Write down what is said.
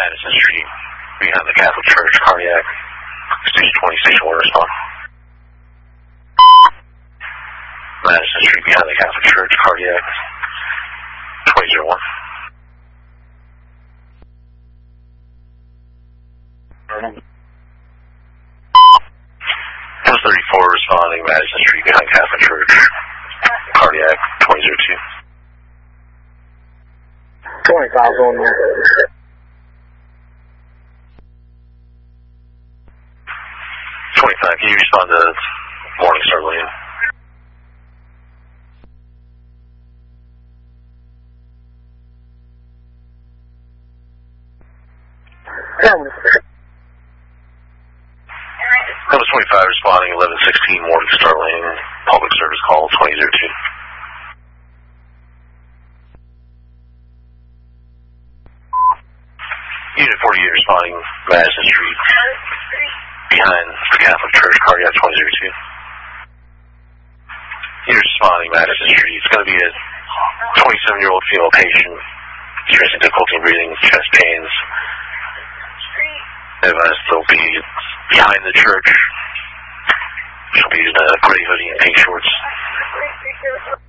Madison Street, behind the Catholic Church, cardiac, stage 20, station 1, respond. Madison Street, behind the Catholic Church, cardiac, 2001. 34 responding, Madison Street, behind Catholic Church, cardiac, 2002. 25 going there. 25, can you respond to Morningstar Lane? That was 25 responding, 1116 Morningstar Lane, public service call, 2002. Unit 48 responding, Madison Street, behind the Catholic Church, cardiac, 2002. Unit responding, Madison Street. It's going to be a 27-year-old female patient, experiencing difficulty in breathing, chest pains. Advised they'll be behind the church. She'll be in a gray hoodie and pink shorts.